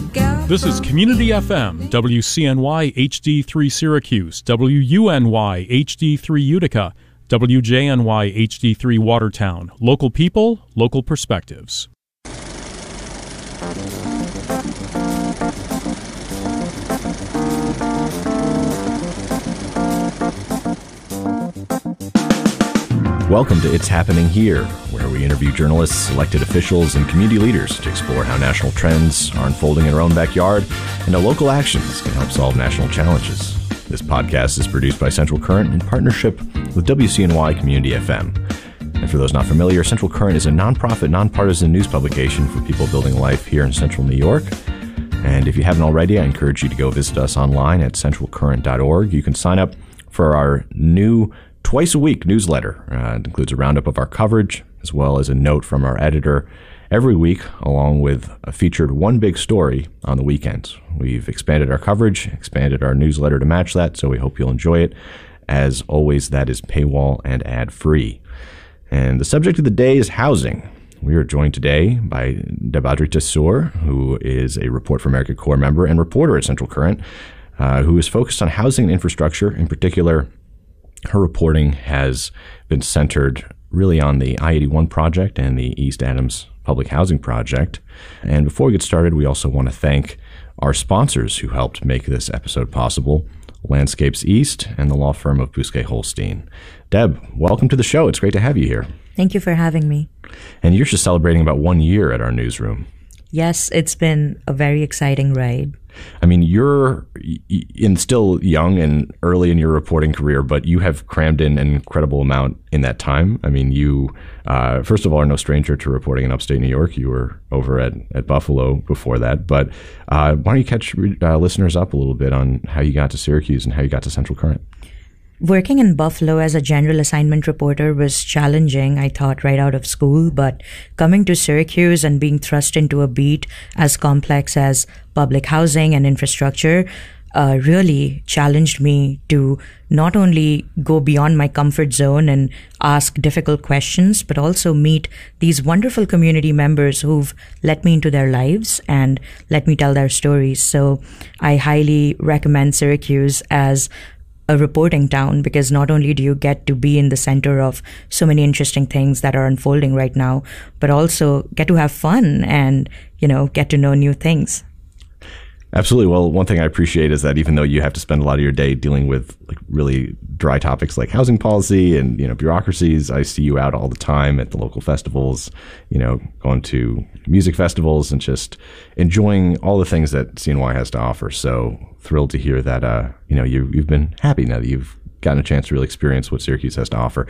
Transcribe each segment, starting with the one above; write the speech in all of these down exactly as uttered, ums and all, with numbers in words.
together. This is Community F M, W C N Y H D three Syracuse, W U N Y H D three Utica, W J N Y H D three Watertown. Local people, local perspectives. Welcome to It's Happening Here, where we interview journalists, elected officials, and community leaders to explore how national trends are unfolding in our own backyard and how local actions can help solve national challenges. This podcast is produced by Central Current in partnership with W C N Y Community F M. And for those not familiar, Central Current is a nonprofit, nonpartisan news publication for people building life here in central New York. And if you haven't already, I encourage you to go visit us online at central current dot org. You can sign up for our new twice a week newsletter. Uh, it includes a roundup of our coverage, as well as a note from our editor every week, along with a featured one big story on the weekends. We've expanded our coverage, expanded our newsletter to match that, so we hope you'll enjoy it. As always, that is paywall and ad-free. And the subject of the day is housing. We are joined today by Debadri Tesur, who is a Report for America Corps member and reporter at Central Current, uh, who is focused on housing and infrastructure. In particular, her reporting has been centered really on the I eighty-one project and the East Adams Public Housing Project. And before we get started, we also want to thank our sponsors who helped make this episode possible, Landscapes East and the law firm of Bousquet Holstein. Deb, welcome to the show. It's great to have you here. Thank you for having me. And you're just celebrating about one year at our newsroom. Yes, it's been a very exciting ride. I mean, you're in still young and early in your reporting career, but you have crammed in an incredible amount in that time. I mean, you, uh, first of all, are no stranger to reporting in upstate New York. You were over at, at Buffalo before that. But uh, why don't you catch uh, listeners up a little bit on how you got to Syracuse and how you got to Central Current? Working in Buffalo as a general assignment reporter was challenging, I thought, right out of school, but coming to Syracuse and being thrust into a beat as complex as public housing and infrastructure uh, really challenged me to not only go beyond my comfort zone and ask difficult questions, but also meet these wonderful community members who've let me into their lives and let me tell their stories. So I highly recommend Syracuse as a reporting town, because not only do you get to be in the center of so many interesting things that are unfolding right now, but also get to have fun and, you know, get to know new things. Absolutely. Well, one thing I appreciate is that even though you have to spend a lot of your day dealing with like really dry topics like housing policy and, you know, bureaucracies, I see you out all the time at the local festivals, you know, going to music festivals and just enjoying all the things that C N Y has to offer. So thrilled to hear that, uh, you know, you, you've been happy now that you've gotten a chance to really experience what Syracuse has to offer.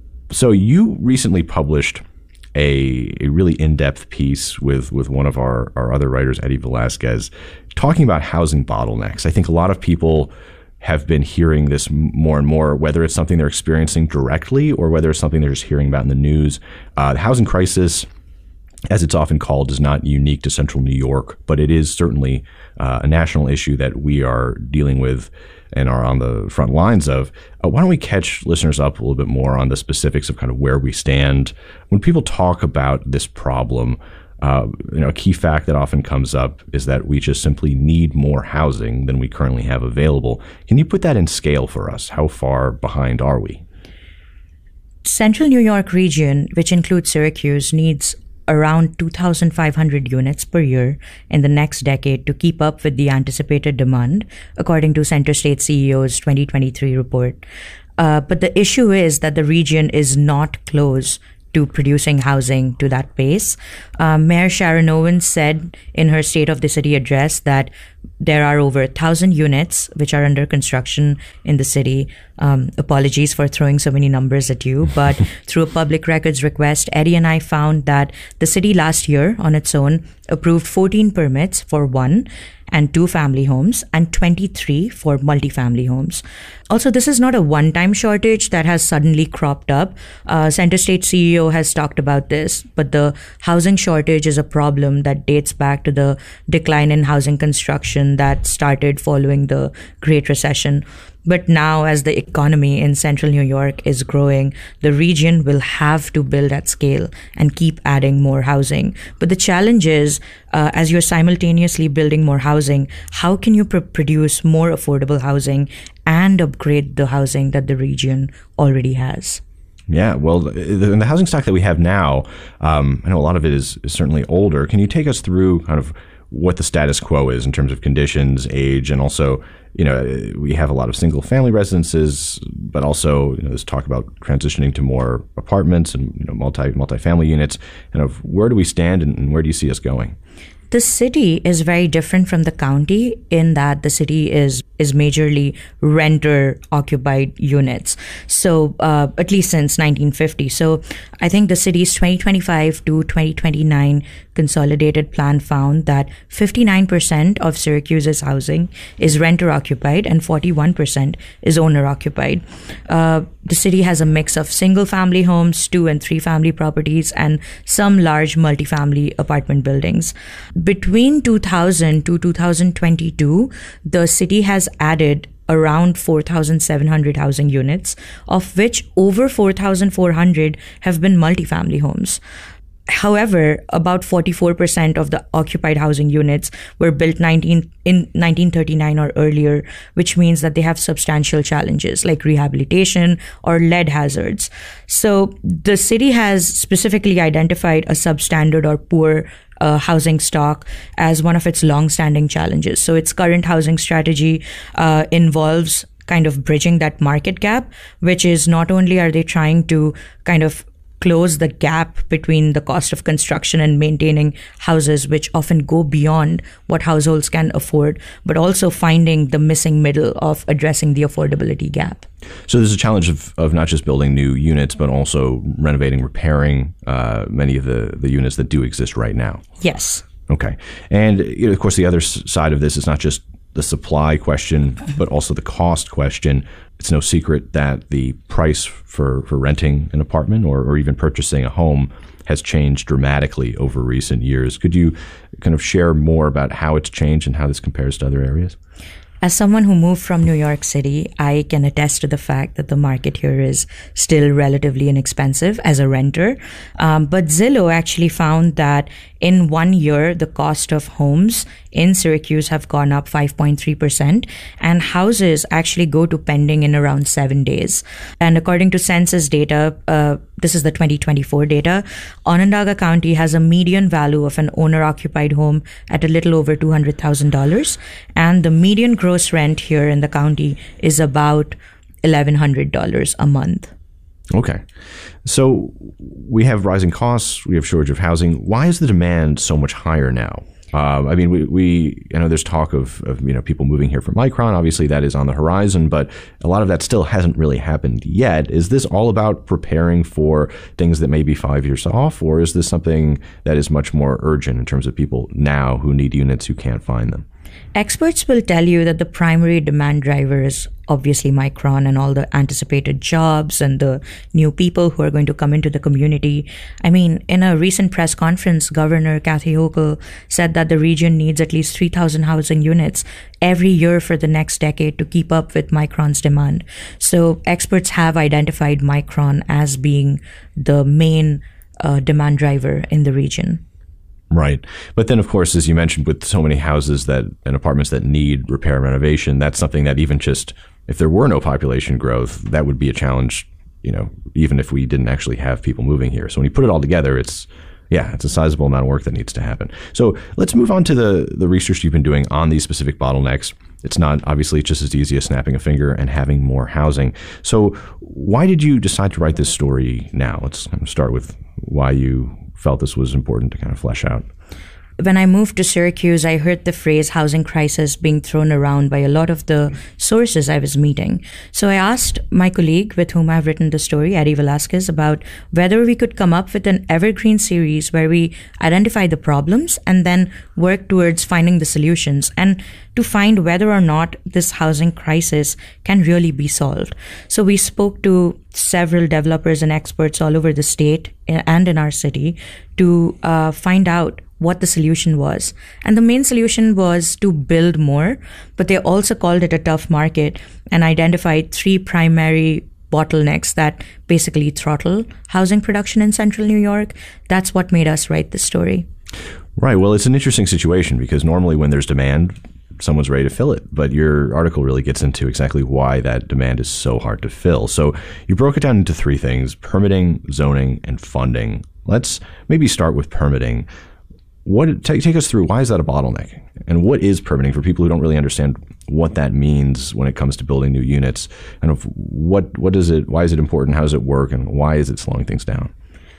So you recently published A, a really in-depth piece with, with one of our, our other writers, Eddie Velasquez, talking about housing bottlenecks. I think a lot of people have been hearing this more and more, whether it's something they're experiencing directly or whether it's something they're just hearing about in the news. Uh, the housing crisis, as it's often called, is not unique to central New York, but it is certainly uh, a national issue that we are dealing with and are on the front lines of. Uh, why don't we catch listeners up a little bit more on the specifics of kind of where we stand when people talk about this problem? Uh, you know, a key fact that often comes up is that we just simply need more housing than we currently have available. Can you put that in scale for us? How far behind are we? Central New York region, which includes Syracuse, needs around two thousand five hundred units per year in the next decade to keep up with the anticipated demand, according to Center State C E O's twenty twenty-three report. Uh, but the issue is that the region is not close to producing housing to that pace. Uh, Mayor Sharon Owens said in her State of the City address that there are over a thousand units which are under construction in the city. Um, apologies for throwing so many numbers at you, but through a public records request, Eddie and I found that the city last year on its own approved fourteen permits for one and two family homes and twenty-three for multifamily homes. Also, this is not a one-time shortage that has suddenly cropped up. Uh, Center State C E O has talked about this, but the housing shortage is a problem that dates back to the decline in housing construction expansion that started following the Great Recession. But now, as the economy in central New York is growing, the region will have to build at scale and keep adding more housing. But the challenge is, uh, as you're simultaneously building more housing, how can you pr- produce more affordable housing and upgrade the housing that the region already has? Yeah, well, the, the housing stock that we have now, um, I know a lot of it is, is certainly older. Can you take us through kind of what the status quo is in terms of conditions, age, and also, you know, we have a lot of single family residences, but also, you know, there's talk about transitioning to more apartments and, you know, multi multi-family units. Kind of where do we stand and, and where do you see us going? The city is very different from the county in that the city is is majorly renter-occupied units. So uh, at least since nineteen fifty. So I think the city's twenty twenty-five to twenty twenty-nine consolidated plan found that fifty-nine percent of Syracuse's housing is renter-occupied and forty-one percent is owner-occupied. Uh, the city has a mix of single-family homes, two and three-family properties, and some large multifamily apartment buildings. Between two thousand to two thousand twenty-two, the city has added around four thousand seven hundred housing units, of which over four thousand four hundred have been multifamily homes. However, about forty-four percent of the occupied housing units were built nineteen, in nineteen thirty-nine or earlier, which means that they have substantial challenges like rehabilitation or lead hazards. So the city has specifically identified a substandard or poor uh, housing stock as one of its long-standing challenges. So its current housing strategy uh, involves kind of bridging that market gap, which is not only are they trying to kind of close the gap between the cost of construction and maintaining houses, which often go beyond what households can afford, but also finding the missing middle of addressing the affordability gap. So there's a challenge of, of not just building new units, but also renovating, repairing uh, many of the, the units that do exist right now. Yes. Okay. And you know, of course, the other side of this is not just the supply question, but also the cost question. It's no secret that the price for, for renting an apartment or, or even purchasing a home has changed dramatically over recent years. Could you kind of share more about how it's changed and how this compares to other areas? As someone who moved from New York City, I can attest to the fact that the market here is still relatively inexpensive as a renter. Um, but Zillow actually found that in one year, the cost of homes in Syracuse have gone up five point three percent, and houses actually go to pending in around seven days. And according to census data, uh, this is the twenty twenty-four data, Onondaga County has a median value of an owner-occupied home at a little over two hundred thousand dollars, and the median gross rent here in the county is about eleven hundred dollars a month. Okay. So we have rising costs, we have shortage of housing. Why is the demand so much higher now? Uh, I mean, we, we, you know, there's talk of, of, you know, people moving here from Micron. Obviously, that is on the horizon, but a lot of that still hasn't really happened yet. Is this all about preparing for things that may be five years off, or is this something that is much more urgent in terms of people now who need units who can't find them? Experts will tell you that the primary demand driver is obviously Micron and all the anticipated jobs and the new people who are going to come into the community. I mean, in a recent press conference, Governor Kathy Hochul said that the region needs at least three thousand housing units every year for the next decade to keep up with Micron's demand. So experts have identified Micron as being the main uh, demand driver in the region. Right. But then, of course, as you mentioned, with so many houses that and apartments that need repair and renovation, that's something that even just if there were no population growth, that would be a challenge, you know, even if we didn't actually have people moving here. So when you put it all together, it's, yeah, it's a sizable amount of work that needs to happen. So let's move on to the, the research you've been doing on these specific bottlenecks. It's not obviously just as easy as snapping a finger and having more housing. So why did you decide to write this story now? Let's kind of start with why you felt this was important to kind of flesh out. When I moved to Syracuse, I heard the phrase housing crisis being thrown around by a lot of the sources I was meeting. So I asked my colleague with whom I've written the story, Eddie Velasquez, about whether we could come up with an evergreen series where we identify the problems and then work towards finding the solutions and to find whether or not this housing crisis can really be solved. So we spoke to several developers and experts all over the state and in our city to uh, find out what the solution was. And the main solution was to build more, but they also called it a tough market and identified three primary bottlenecks that basically throttle housing production in central New York. That's what made us write this story. Right. Well, it's an interesting situation because normally when there's demand, someone's ready to fill it. But your article really gets into exactly why that demand is so hard to fill. So you broke it down into three things: permitting, zoning, and funding. Let's maybe start with permitting. What take, take us through, why is that a bottleneck? And what is permitting for people who don't really understand what that means when it comes to building new units? And of what what is it, why is it important? How does it work? And why is it slowing things down?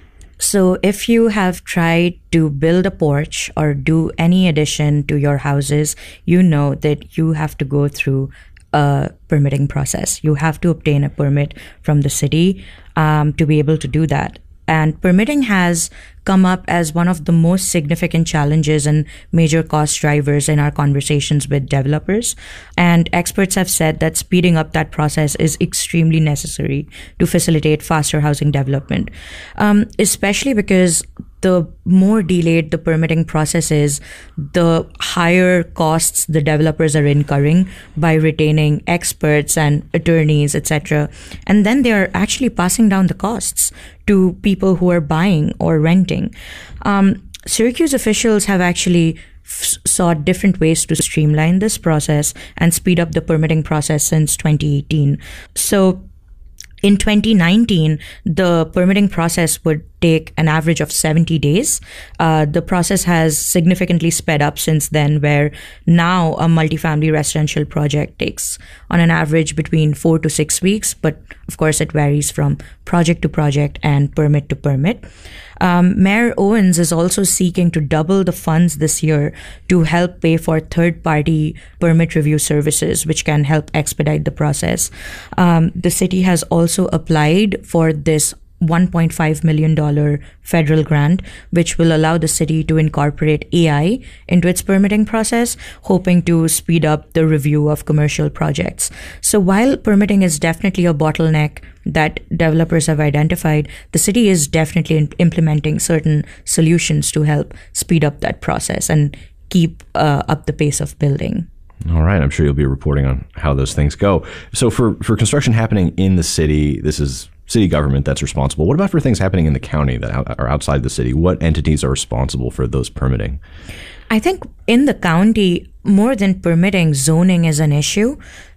So if you have tried to build a porch or do any addition to your houses, you know that you have to go through a permitting process. You have to obtain a permit from the city um, to be able to do that. And permitting has come up as one of the most significant challenges and major cost drivers in our conversations with developers. And experts have said that speeding up that process is extremely necessary to facilitate faster housing development, um, especially because the more delayed the permitting process is, the higher costs the developers are incurring by retaining experts and attorneys, et cetera. And then they are actually passing down the costs to people who are buying or renting. Um, Syracuse officials have actually f- sought different ways to streamline this process and speed up the permitting process since twenty eighteen. So in twenty nineteen, the permitting process would take an average of seventy days. Uh, the process has significantly sped up since then, where now a multifamily residential project takes on an average between four to six weeks. But of course, it varies from project to project and permit to permit. Um, Mayor Owens is also seeking to double the funds this year to help pay for third-party permit review services, which can help expedite the process. Um, the city has also applied for this one point five million dollars federal grant, which will allow the city to incorporate A I into its permitting process, hoping to speed up the review of commercial projects. So while permitting is definitely a bottleneck that developers have identified, the city is definitely in- implementing certain solutions to help speed up that process and keep uh, up the pace of building. All right. I'm sure you'll be reporting on how those things go. So for, for construction happening in the city, this is city government that's responsible. What about for things happening in the county that are outside the city? What entities are responsible for those permitting? I think in the county, more than permitting, zoning is an issue.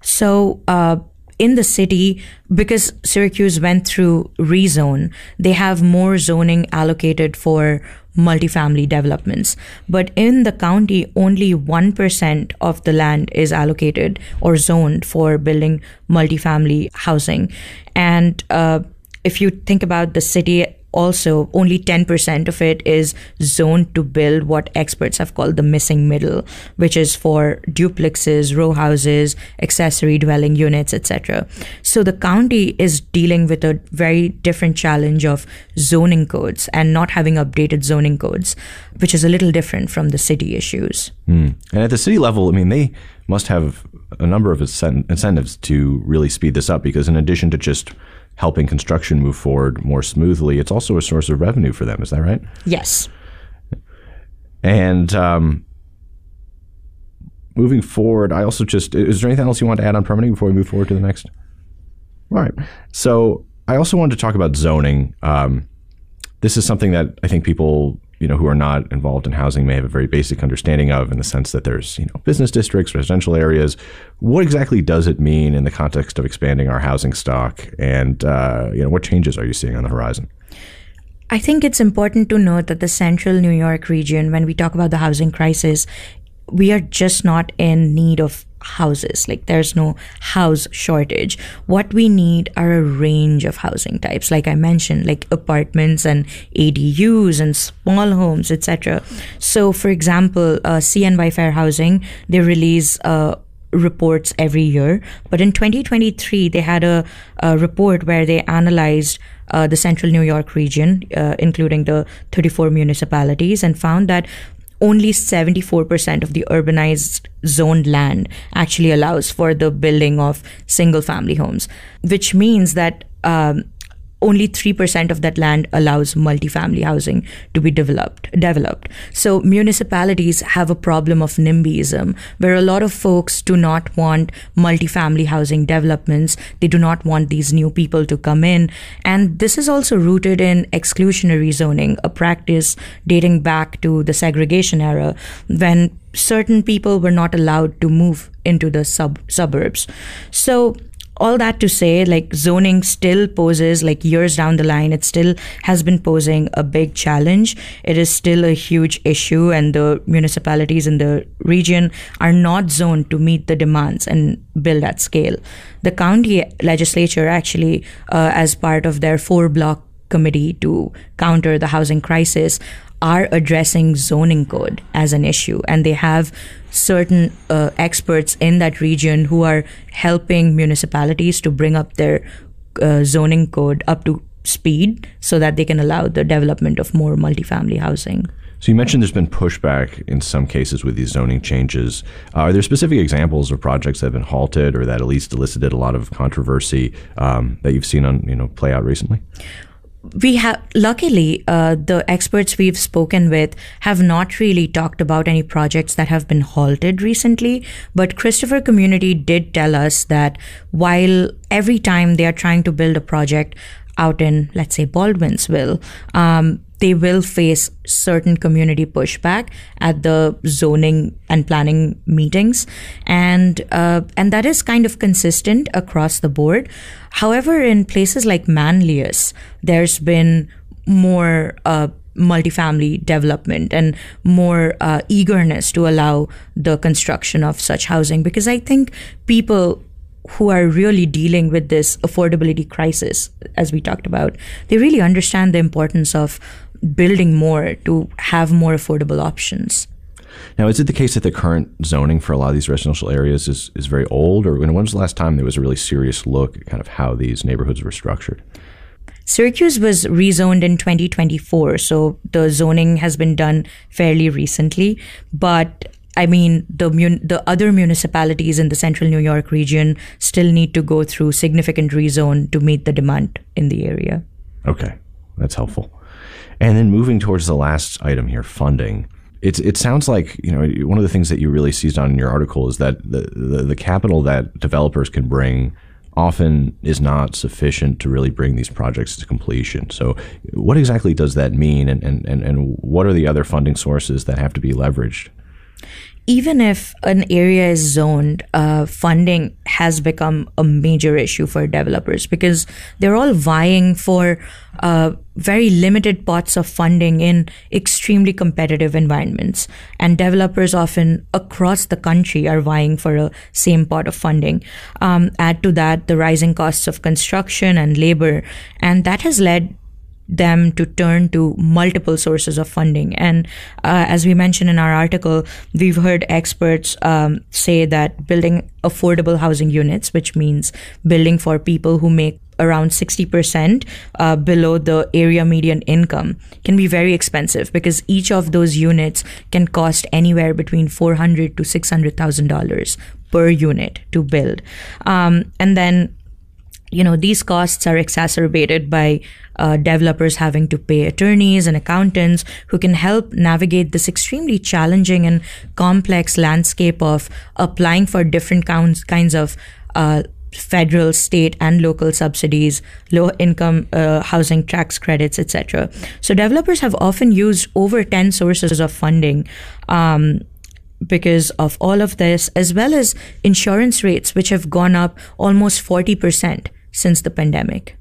So uh, in the city, because Syracuse went through rezone, they have more zoning allocated for multifamily developments. But in the county, only one percent of the land is allocated or zoned for building multifamily housing. And uh, if you think about the city, also only ten percent of it is zoned to build what experts have called the missing middle, which is for duplexes, row houses, accessory dwelling units, et cetera. So the county is dealing with a very different challenge of zoning codes and not having updated zoning codes, which is a little different from the city issues. Mm. And at the city level, I mean, they must have a number of incentives to really speed this up, because in addition to just helping construction move forward more smoothly, it's also a source of revenue for them. Is that right? Yes. And um, moving forward, I also just, is there anything else you want to add on permitting before we move forward to the next? All right. So I also wanted to talk about zoning. Um, this is something that I think people, you know, who are not involved in housing may have a very basic understanding of, in the sense that there's, you know, business districts, residential areas. What exactly does it mean in the context of expanding our housing stock? And, uh, you know, what changes are you seeing on the horizon? I think it's important to note that the central New York region, when we talk about the housing crisis, we are just not in need of houses. Like, there's no house shortage. What we need are a range of housing types, like I mentioned, like apartments and A D Us and small homes, et cetera. So, for example, uh, C N Y Fair Housing, they release uh, reports every year. But in twenty twenty-three, they had a, a report where they analyzed uh, the central New York region, uh, including the thirty-four municipalities, and found that only seventy-four percent of the urbanized zoned land actually allows for the building of single family homes, which means that um, only three percent of that land allows multifamily housing to be developed. developed. So municipalities have a problem of NIMBYism, where a lot of folks do not want multifamily housing developments. They do not want these new people to come in. And this is also rooted in exclusionary zoning, a practice dating back to the segregation era, when certain people were not allowed to move into the sub suburbs. So all that to say, like, zoning still poses, like, years down the line, it still has been posing a big challenge. It is still a huge issue, and the municipalities in the region are not zoned to meet the demands and build at scale. The county legislature actually, uh, as part of their four block committee to counter the housing crisis, are addressing zoning code as an issue, and they have certain uh, experts in that region who are helping municipalities to bring up their uh, zoning code up to speed so that they can allow the development of more multifamily housing. So you mentioned there's been pushback in some cases with these zoning changes. Uh, are there specific examples of projects that have been halted or that at least elicited a lot of controversy um, that you've seen on, you know, play out recently? We have, luckily, uh, the experts we've spoken with have not really talked about any projects that have been halted recently. But Christopher Community did tell us that while every time they are trying to build a project out in, let's say, Baldwinsville, um, they will face certain community pushback at the zoning and planning meetings. And uh, and that is kind of consistent across the board. However, in places like Manlius, there's been more uh, multifamily development and more uh, eagerness to allow the construction of such housing, because I think people who are really dealing with this affordability crisis, as we talked about, they really understand the importance of building more to have more affordable options. Now, is it the case that the current zoning for a lot of these residential areas is, is very old, or when was the last time there was a really serious look at kind of how these neighborhoods were structured? Syracuse was rezoned in twenty twenty-four, so the zoning has been done fairly recently. But I mean, the mun- the other municipalities in the central New York region still need to go through significant rezone to meet the demand in the area. Okay, that's helpful. And then moving towards the last item here, funding. It's, it sounds like, you know, one of the things that you really seized on in your article is that the, the, the capital that developers can bring often is not sufficient to really bring these projects to completion. So what exactly does that mean, and, and, and, and what are the other funding sources that have to be leveraged? Even if an area is zoned, uh, funding has become a major issue for developers because they're all vying for uh, very limited pots of funding in extremely competitive environments. And developers often across the country are vying for a same pot of funding. Um, add to that the rising costs of construction and labor, and that has led them to turn to multiple sources of funding. And uh, as we mentioned in our article, we've heard experts um, say that building affordable housing units, which means building for people who make around sixty percent uh, below the area median income, can be very expensive because each of those units can cost anywhere between four hundred thousand to six hundred thousand dollars per unit to build. Um, and then You know, these costs are exacerbated by uh, developers having to pay attorneys and accountants who can help navigate this extremely challenging and complex landscape of applying for different kinds, kinds of uh, federal, state, and local subsidies, low-income uh, housing tax credits, et cetera. So developers have often used over ten sources of funding um, because of all of this, as well as insurance rates, which have gone up almost forty percent since the pandemic.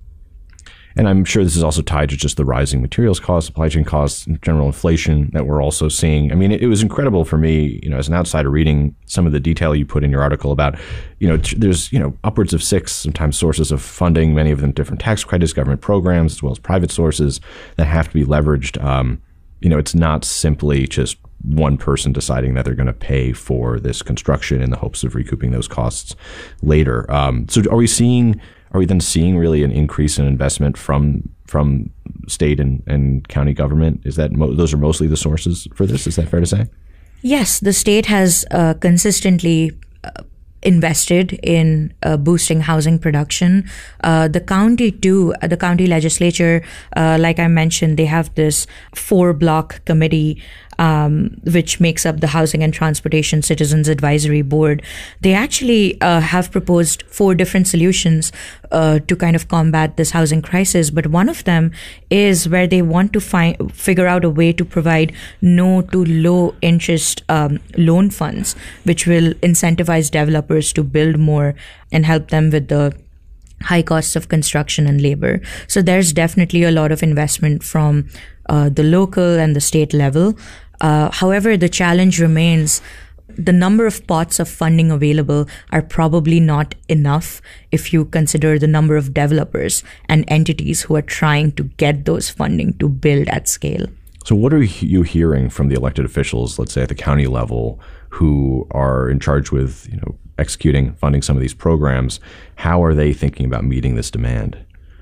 And I'm sure this is also tied to just the rising materials costs, supply chain costs, and general inflation that we're also seeing. I mean, it, it was incredible for me, you know, as an outsider reading some of the detail you put in your article about, you know, t- there's, you know, upwards of six sometimes sources of funding, many of them different tax credits, government programs, as well as private sources that have to be leveraged. Um, you know, it's not simply just one person deciding that they're going to pay for this construction in the hopes of recouping those costs later. Um, so are we seeing... Are we then seeing really an increase in investment from from state and, and county government? Is that mo- those are mostly the sources for this? Is that fair to say? Yes, the state has uh, consistently uh, invested in uh, boosting housing production. Uh, the county too, uh, the county legislature, uh, like I mentioned, they have this four block committee um, which makes up the Housing and Transportation Citizens Advisory Board. They actually uh, have proposed four different solutions uh, to kind of combat this housing crisis. But one of them is where they want to find figure out a way to provide no to low interest um, loan funds, which will incentivize developers to build more and help them with the high costs of construction and labor. So there's definitely a lot of investment from uh, the local and the state level. Uh, however, the challenge remains the number of pots of funding available are probably not enough if you consider the number of developers and entities who are trying to get those funding to build at scale. So what are you hearing from the elected officials, let's say at the county level, who are in charge with, you know, executing, funding some of these programs? How are they thinking about meeting this demand?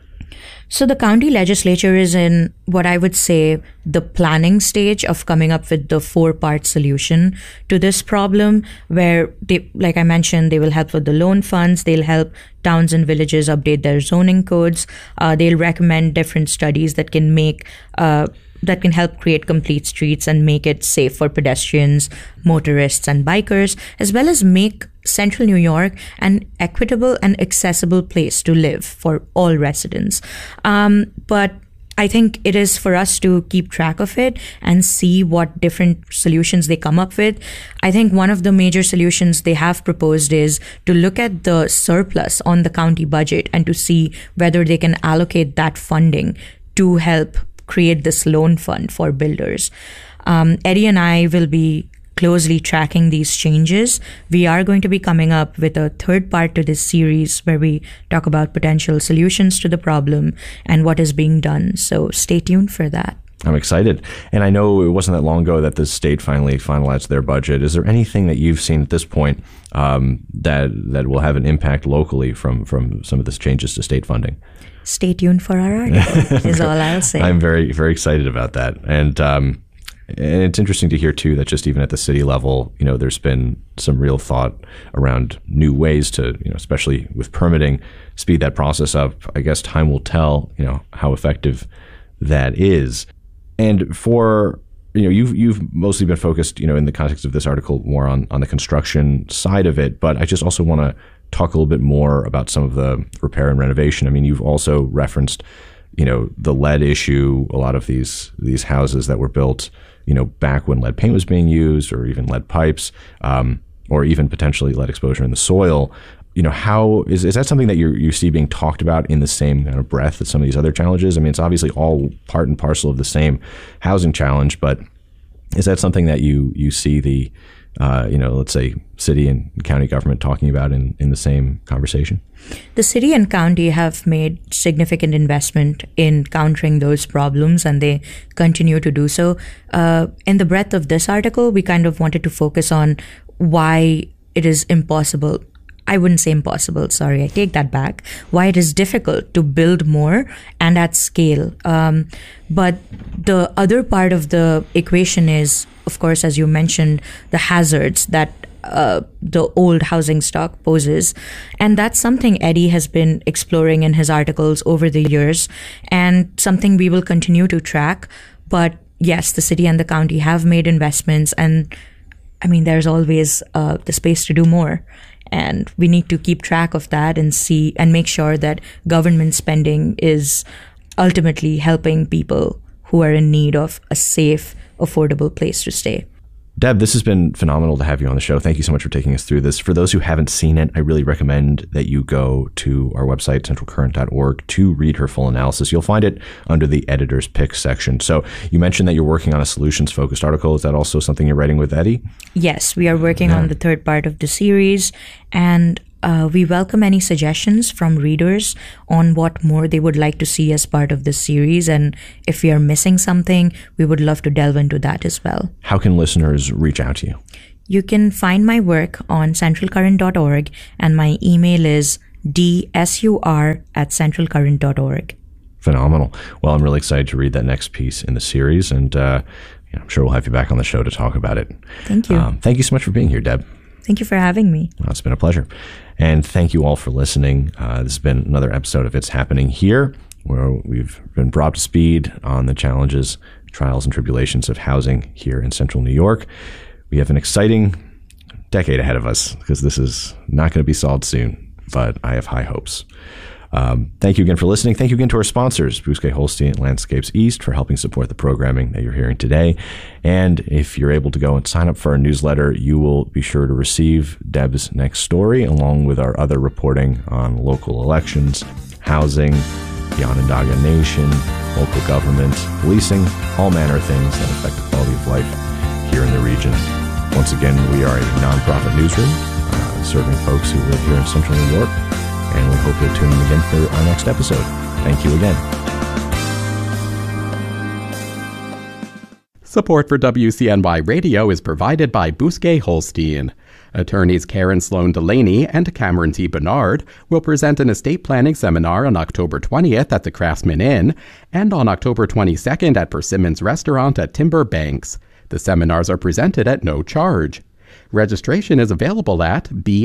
So the county legislature is in what I would say the planning stage of coming up with the four-part solution to this problem, where they, like I mentioned, they will help with the loan funds, they'll help towns and villages update their zoning codes, uh, they'll recommend different studies that can make uh, that can help create complete streets and make it safe for pedestrians, motorists, and bikers, as well as make Central New York an equitable and accessible place to live for all residents. Um, but I think it is for us to keep track of it and see what different solutions they come up with. I think one of the major solutions they have proposed is to look at the surplus on the county budget and to see whether they can allocate that funding to help create this loan fund for builders. Um, Eddie and I will be closely tracking these changes. We are going to be coming up with a third part to this series where we talk about potential solutions to the problem and what is being done. So stay tuned for that. I'm excited. And I know it wasn't that long ago that the state finally finalized their budget. Is there anything that you've seen at this point um, that that will have an impact locally from, from some of this changes to state funding? Stay tuned for our article is all I'll say. I'm very, very excited about that. And um, and it's interesting to hear, too, that just even at the city level, you know, there's been some real thought around new ways to, you know, especially with permitting, speed that process up. I guess time will tell, you know, how effective that is. And for, you know, you've you've mostly been focused, you know, in the context of this article more on, on the construction side of it. But I just also want to talk a little bit more about some of the repair and renovation. I mean, you've also referenced, you know, the lead issue, a lot of these these houses that were built, you know, back when lead paint was being used, or even lead pipes, um, or even potentially lead exposure in the soil. You know, how is is that something that you you see being talked about in the same kind of breath as some of these other challenges? I mean, it's obviously all part and parcel of the same housing challenge, but is that something that you you see the uh, you know, let's say city and county government talking about in, in the same conversation? The city and county have made significant investment in countering those problems, and they continue to do so. Uh, in the breadth of this article, we kind of wanted to focus on why it is impossible. I wouldn't say impossible, sorry, I take that back. Why it is difficult to build more and at scale. Um, but the other part of the equation is, of course, as you mentioned, the hazards that uh, the old housing stock poses. And that's something Eddie has been exploring in his articles over the years, and something we will continue to track. But yes, the city and the county have made investments, and I mean, there's always uh, the space to do more. And we need to keep track of that and see and make sure that government spending is ultimately helping people who are in need of a safe, affordable place to stay. Deb, this has been phenomenal to have you on the show. Thank you so much for taking us through this. For those who haven't seen it, I really recommend that you go to our website, central current dot org, to read her full analysis. You'll find it under the editor's pick section. So you mentioned that you're working on a solutions-focused article. Is that also something you're writing with Eddie? Yes, we are working yeah. on the third part of the series, and uh, we welcome any suggestions from readers on what more they would like to see as part of this series. And if we are missing something, we would love to delve into that as well. How can listeners reach out to you? You can find my work on central current dot org, and my email is d s u r at central current dot org. Phenomenal. Well, I'm really excited to read that next piece in the series, and uh, I'm sure we'll have you back on the show to talk about it. Thank you. Um, thank you so much for being here, Deb. Thank you for having me. Well, it's been a pleasure. And thank you all for listening. Uh, this has been another episode of It's Happening Here, where we've been brought up to speed on the challenges, trials, and tribulations of housing here in central New York. We have an exciting decade ahead of us because this is not going to be solved soon, but I have high hopes. Um, thank you again for listening. Thank you again to our sponsors, Bousquet Holstein and Landscapes East, for helping support the programming that you're hearing today. And if you're able to go and sign up for our newsletter, you will be sure to receive Deb's next story, along with our other reporting on local elections, housing, the Onondaga Nation, local government, policing, all manner of things that affect the quality of life here in the region. Once again, we are a nonprofit newsroom uh, serving folks who live here in central New York. And we hope you'll tune in again for our next episode. Thank you again. Support for W C N Y Radio is provided by Bousquet Holstein. Attorneys Karen Sloan Delaney and Cameron T. Bernard will present an estate planning seminar on October twentieth at the Craftsman Inn and on October twenty-second at Persimmons Restaurant at Timber Banks. The seminars are presented at no charge. Registration is available at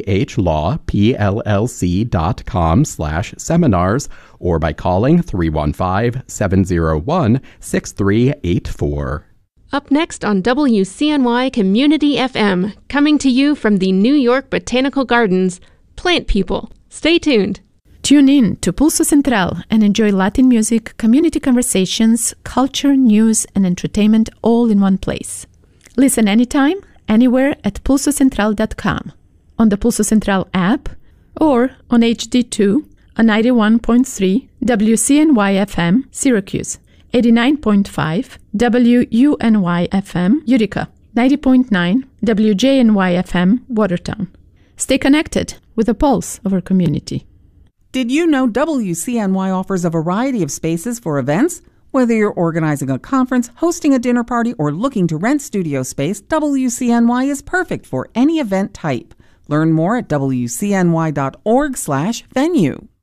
bhlawpllc.com slash seminars or by calling three one five, seven zero one, six three eight four. Up next on W C N Y Community F M, coming to you from the New York Botanical Gardens, Plant People. Stay tuned. Tune in to Pulso Central and enjoy Latin music, community conversations, culture, news, and entertainment all in one place. Listen anytime, anywhere at pulso central dot com, on the Pulso Central app, or on H D two, on ninety-one point three W C N Y F M, Syracuse, eighty-nine point five W U N Y F M, Utica, ninety point nine W J N Y F M, Watertown. Stay connected with the pulse of our community. Did you know W C N Y offers a variety of spaces for events? Whether you're organizing a conference, hosting a dinner party, or looking to rent studio space, W C N Y is perfect for any event type. Learn more at W C N Y dot org slash venue.